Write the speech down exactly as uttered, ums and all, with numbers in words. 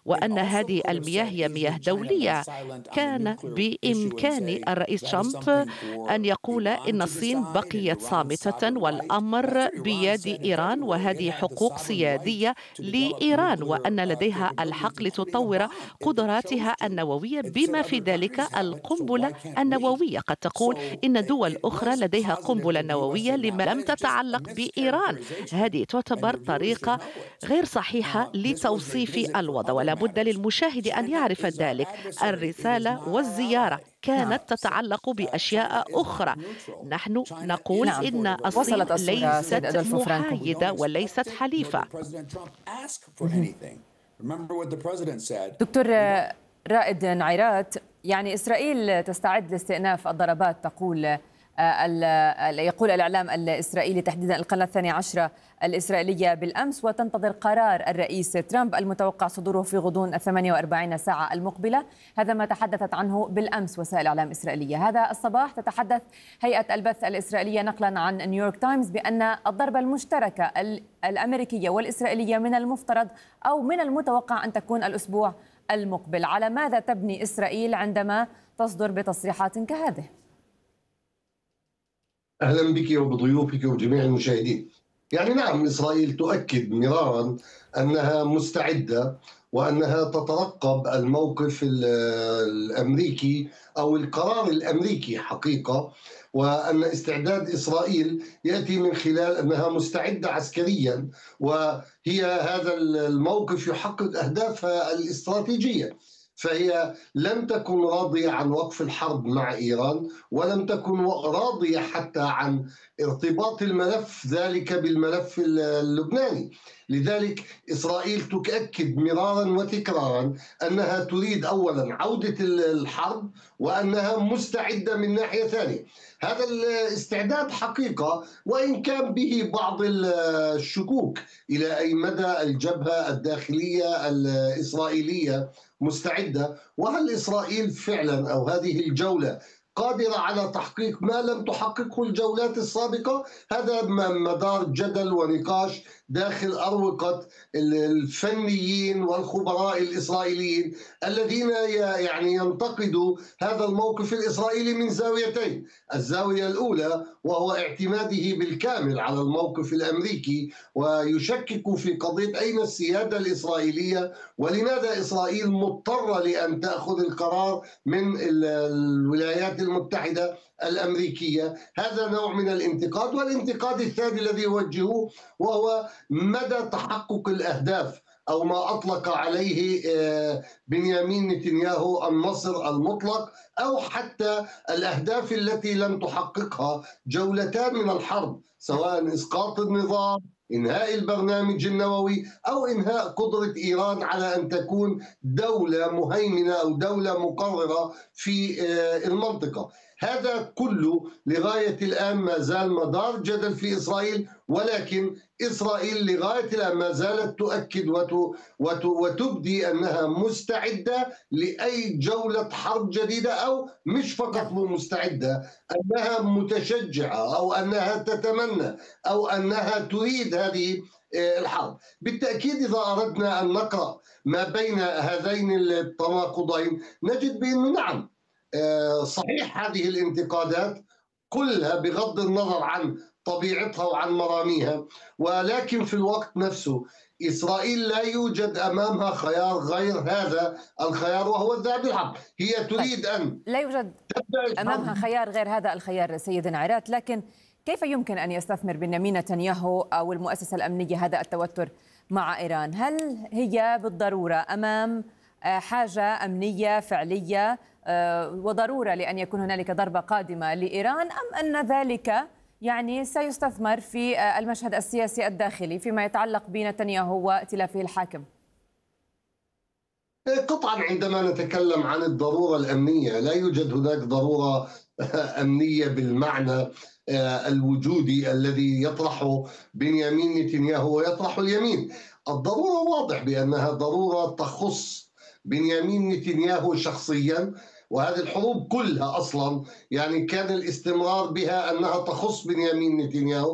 وأن هذه المياه هي مياه دولية. كان بإمكان الرئيس ترامب أن يقول إن الصين بقيت صامتة والأمر بيد إيران، وهذه حقوق سيادية لإيران، وأن لديها الحق لتطور قدراتها النووية بما في ذلك القنبلة النووية. قد تقول إن دول أخرى لديها قنبلة نووية لما لم تتعلق بإيران. هذه تعتبر طريقة غير صحيحة لتوصيف الوضع، ولا بد للمشاهد أن يعرف ذلك. الرسالة والزيارة كانت تتعلق بأشياء أخرى. نحن نقول نعم، إن الصين وصلت الصورة سيد ليست أدولفو فرانكو. محايدة وليست حليفة. دكتور رائد نعيرات، يعني إسرائيل تستعد لاستئناف الضربات، تقول يقول الإعلام الإسرائيلي تحديدا القناة الثانية عشرة الإسرائيلية بالأمس، وتنتظر قرار الرئيس ترامب المتوقع صدوره في غضون الثمانية وأربعين ساعة المقبلة. هذا ما تحدثت عنه بالأمس وسائل إعلام إسرائيلية. هذا الصباح تتحدث هيئة البث الإسرائيلية نقلا عن نيويورك تايمز بأن الضربة المشتركة الأمريكية والإسرائيلية من المفترض أو من المتوقع أن تكون الأسبوع المقبل. على ماذا تبني إسرائيل عندما تصدر بتصريحات كهذه؟ أهلا بك وبضيوفك وجميع المشاهدين. يعني نعم، إسرائيل تؤكد مرارا أنها مستعدة وأنها تترقب الموقف الأمريكي أو القرار الأمريكي حقيقة، وأن استعداد إسرائيل يأتي من خلال أنها مستعدة عسكريا، وهي هذا الموقف يحقق أهدافها الاستراتيجية. فهي لم تكن راضية عن وقف الحرب مع إيران، ولم تكن راضية حتى عن ارتباط الملف ذلك بالملف اللبناني. لذلك إسرائيل تؤكد مرارا وتكرارا أنها تريد أولا عودة الحرب، وأنها مستعدة من ناحية ثانية. هذا الاستعداد حقيقة، وإن كان به بعض الشكوك إلى أي مدى الجبهة الداخلية الإسرائيلية مستعدة، وهل إسرائيل فعلا أو هذه الجولة قادرة على تحقيق ما لم تحققه الجولات السابقة. هذا مدار جدل ونقاش داخل أروقة الفنيين والخبراء الإسرائيليين الذين يعني ينتقدوا هذا الموقف الإسرائيلي من زاويتين. الزاوية الأولى وهو اعتماده بالكامل على الموقف الأمريكي، ويشكك في قضية أين السيادة الإسرائيلية، ولماذا إسرائيل مضطرة لأن تأخذ القرار من الولايات المتحدة الأمريكية. هذا نوع من الانتقاد. والانتقاد الثاني الذي يوجهه وهو مدى تحقق الأهداف أو ما أطلق عليه بنيامين نتنياهو النصر المطلق، أو حتى الأهداف التي لم تحققها جولتان من الحرب، سواء إسقاط النظام، إنهاء البرنامج النووي، أو إنهاء قدرة إيران على أن تكون دولة مهيمنة أو دولة مقررة في المنطقة. هذا كله لغاية الآن ما زال مدار جدل في إسرائيل، ولكن إسرائيل لغاية الآن ما زالت تؤكد وتبدي أنها مستعدة لأي جولة حرب جديدة، أو مش فقط مستعدة، أنها متشجعة أو أنها تتمنى أو أنها تريد هذه الحرب. بالتأكيد إذا أردنا أن نقرأ ما بين هذين التناقضين نجد بأنه نعم صحيح هذه الانتقادات كلها بغض النظر عن طبيعتها وعن مراميها، ولكن في الوقت نفسه إسرائيل لا يوجد أمامها خيار غير هذا الخيار، وهو الذهاب للحرب. هي تريد أن لا يوجد أمامها خيار غير هذا الخيار سيد نعيرات، لكن كيف يمكن أن يستثمر بنيامين نتنياهو أو المؤسسة الأمنية هذا التوتر مع إيران؟ هل هي بالضرورة أمام حاجة أمنية فعلية وضرورة لأن يكون هنالك ضربة قادمة لإيران، أم أن ذلك يعني سيستثمر في المشهد السياسي الداخلي فيما يتعلق بنتنياهو وائتلافه الحاكم؟ قطعا عندما نتكلم عن الضرورة الأمنية لا يوجد هناك ضرورة أمنية بالمعنى الوجودي الذي يطرحه بنيامين نتنياهو ويطرحه اليمين. الضرورة واضح بأنها ضرورة تخص بنيامين نتنياهو شخصيا، وهذه الحروب كلها أصلا يعني كان الاستمرار بها أنها تخص بنيامين نتنياهو.